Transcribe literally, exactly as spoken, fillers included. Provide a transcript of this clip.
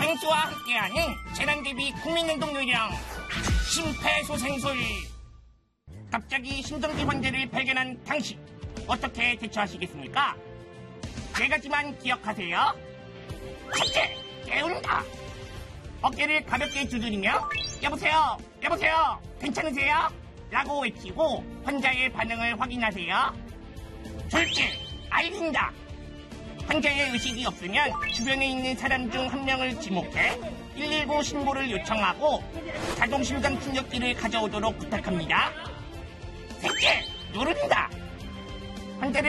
맹수와 함께하는 재난대비 국민운동 요령 심폐소생술. 갑자기 심정지 환자를 발견한 당신, 어떻게 대처하시겠습니까? 네 가지만 기억하세요. 첫째, 깨운다. 어깨를 가볍게 두드리며 여보세요, 여보세요, 괜찮으세요? 라고 외치고 환자의 반응을 확인하세요. 둘째, 알린다. 환자의 의식이 없으면 주변에 있는 사람 중 한 명을 지목해 일일구 신고를 요청하고 자동심장 충격기를 가져오도록 부탁합니다. 셋째, 누른다. 환자를